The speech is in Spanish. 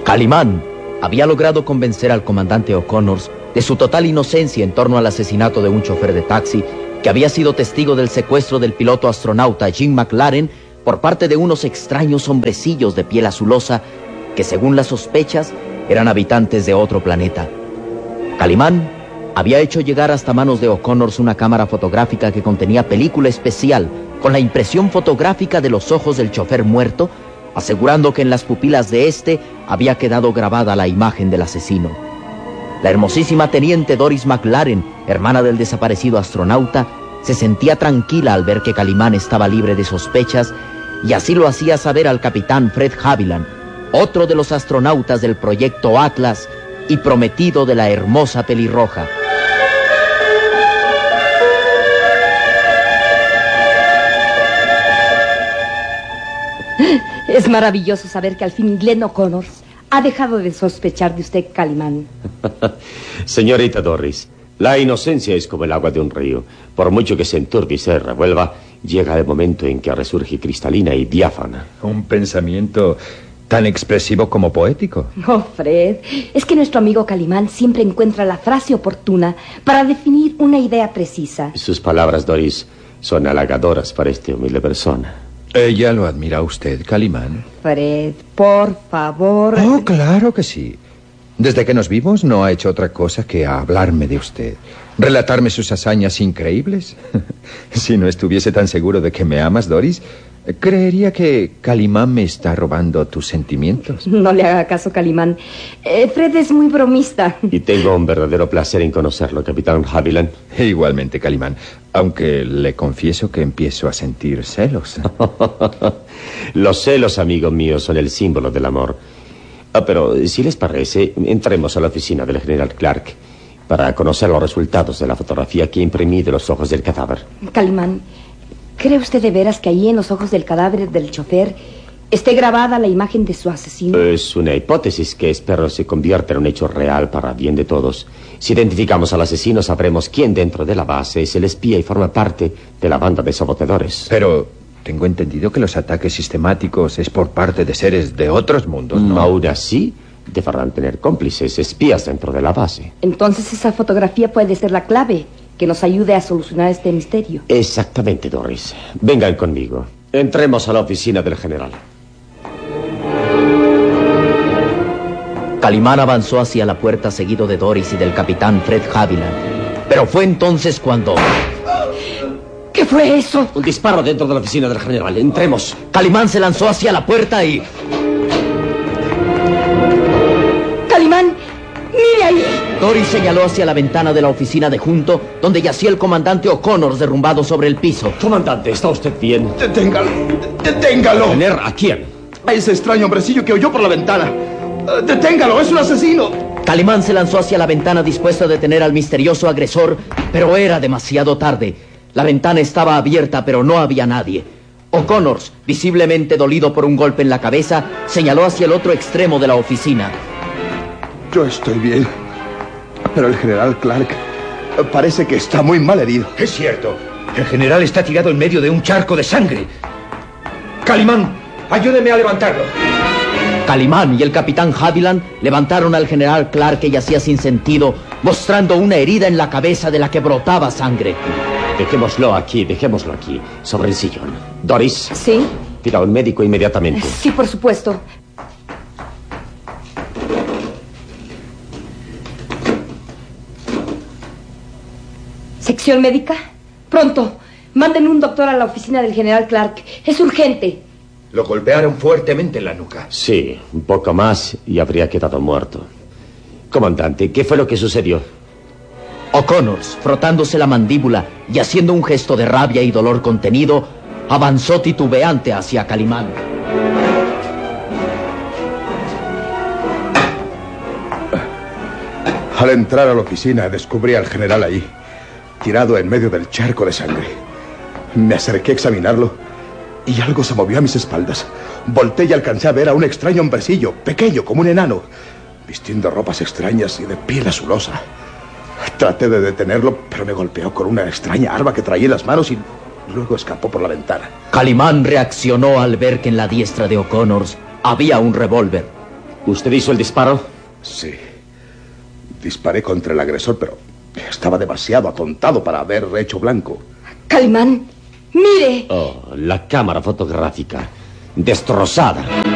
Calimán había logrado convencer al comandante O'Connors de su total inocencia en torno al asesinato de un chofer de taxi que había sido testigo del secuestro del piloto astronauta Jim McLaren por parte de unos extraños hombrecillos de piel azulosa que, según las sospechas, eran habitantes de otro planeta. Calimán había hecho llegar hasta manos de O'Connors una cámara fotográfica que contenía película especial con la impresión fotográfica de los ojos del chofer muerto, asegurando que en las pupilas de este había quedado grabada la imagen del asesino. La hermosísima teniente Doris McLaren, hermana del desaparecido astronauta, se sentía tranquila al ver que Calimán estaba libre de sospechas, y así lo hacía saber al capitán Fred Haviland, otro de los astronautas del proyecto Atlas y prometido de la hermosa pelirroja. Es maravilloso saber que al fin Glenn O'Connors ha dejado de sospechar de usted, Calimán. Señorita Doris, la inocencia es como el agua de un río. Por mucho que se enturbie y se revuelva, llega el momento en que resurge cristalina y diáfana. Un pensamiento tan expresivo como poético. Oh, Fred, es que nuestro amigo Calimán siempre encuentra la frase oportuna para definir una idea precisa. Sus palabras, Doris, son halagadoras para esta humilde persona. ¿Ella lo admira a usted, Calimán? Fred, por favor. Oh, claro que sí. Desde que nos vimos no ha hecho otra cosa que hablarme de usted. Relatarme sus hazañas increíbles. Si no estuviese tan seguro de que me amas, Doris, creería que Calimán me está robando tus sentimientos. No le haga caso, Calimán. Fred es muy bromista. Y tengo un verdadero placer en conocerlo, capitán Haviland. Igualmente, Calimán. Aunque le confieso que empiezo a sentir celos. Los celos, amigo mío, son el símbolo del amor. Pero si les parece, entremos a la oficina del general Clark para conocer los resultados de la fotografía que imprimí de los ojos del cadáver. Calimán, ¿cree usted de veras que ahí en los ojos del cadáver del chofer esté grabada la imagen de su asesino? Es una hipótesis que espero se convierta en un hecho real para bien de todos. Si identificamos al asesino, sabremos quién dentro de la base es el espía y forma parte de la banda de saboteadores. Pero tengo entendido que los ataques sistemáticos es por parte de seres de otros mundos, ¿no? Aún así, deberán tener cómplices, espías dentro de la base. Entonces esa fotografía puede ser la clave que nos ayude a solucionar este misterio. Exactamente, Doris. Vengan conmigo. Entremos a la oficina del general. Calimán avanzó hacia la puerta seguido de Doris y del capitán Fred Haviland. Pero fue entonces cuando... ¿Qué fue eso? Un disparo dentro de la oficina del general. Entremos. Calimán se lanzó hacia la puerta y... ¡Calimán! ¡Mire ahí! Doris señaló hacia la ventana de la oficina de junto, donde yacía el comandante O'Connors derrumbado sobre el piso. Comandante, ¿está usted bien? ¡Deténgalo! ¡Deténgalo! ¿Detener a quién? A ese extraño hombrecillo que oyó por la ventana. ¡Deténgalo! ¡Es un asesino! Calimán se lanzó hacia la ventana dispuesto a detener al misterioso agresor, pero era demasiado tarde. La ventana estaba abierta, pero no había nadie. O'Connors, visiblemente dolido por un golpe en la cabeza, señaló hacia el otro extremo de la oficina. Yo estoy bien, pero el general Clark parece que está muy mal herido. Es cierto. El general está tirado en medio de un charco de sangre. Calimán, ayúdeme a levantarlo. Calimán y el capitán Haviland levantaron al general Clark, que yacía sin sentido, mostrando una herida en la cabeza de la que brotaba sangre. Dejémoslo aquí, sobre el sillón. Doris. ¿Sí? Tira a un médico inmediatamente. Sí, por supuesto. ¿Sección médica? Pronto. Manden un doctor a la oficina del general Clark. Es urgente. Lo golpearon fuertemente en la nuca. Sí, un poco más y habría quedado muerto. Comandante, ¿qué fue lo que sucedió? O'Connors, frotándose la mandíbula y haciendo un gesto de rabia y dolor contenido, avanzó titubeante hacia Calimán. Al entrar a la oficina descubrí al general ahí, tirado en medio del charco de sangre. Me acerqué a examinarlo y algo se movió a mis espaldas. Volté y alcancé a ver a un extraño hombrecillo, pequeño como un enano, vistiendo ropas extrañas y de piel azulosa. Traté de detenerlo, pero me golpeó con una extraña arma que traía en las manos y luego escapó por la ventana. Calimán reaccionó al ver que en la diestra de O'Connors había un revólver. ¿Usted hizo el disparo? Sí. Disparé contra el agresor, pero estaba demasiado atontado para haber hecho blanco. Calimán, mire. Oh, la cámara fotográfica. Destrozada.